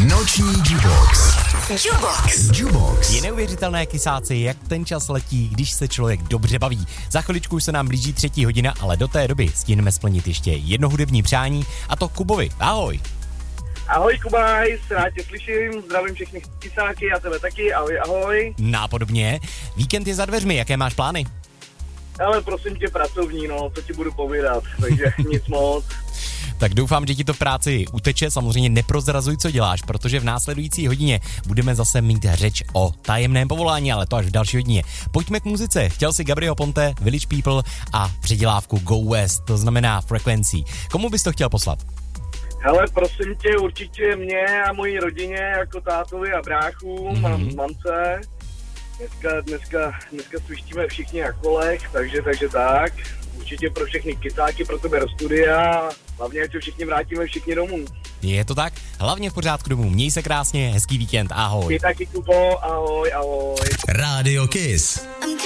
Noční Jubox. Jubox. Je neuvěřitelné, kysáci, jak ten čas letí, když se člověk dobře baví. Za chviličku se nám blíží 3. hodina, ale do té doby stihneme splnit ještě jedno hudební přání, a to Kubovi. Ahoj. Ahoj Kubaj, rád tě slyším, zdravím všechny kysáky a tebe taky, ahoj. Nápodobně. Víkend je za dveřmi, jaké máš plány? Ale prosím tě pracovní, co ti budu povídat, takže nic moc. Tak doufám, že ti to v práci uteče, samozřejmě neprozrazuj, co děláš, protože v následující hodině budeme zase mít řeč o tajemném povolání, ale to až v další hodině. Pojďme k muzice. Chtěl si Gabriel Ponte, Village People a předělávku Go West, to znamená Frequency. Komu bys to chtěl poslat? Hele, prosím tě, určitě mě a mojí rodině, jako tátovi a bráchům, mamce. Dneska svištíme všichni na kolech, takže tak. Určitě pro všechny kysáky, pro tebe do studia. Hlavně, ať všichni vrátíme všichni domů. Je to tak? Hlavně v pořádku domů. Měj se krásně, hezký víkend, ahoj. Ty taky, Kubo, ahoj. Rádio Kiss.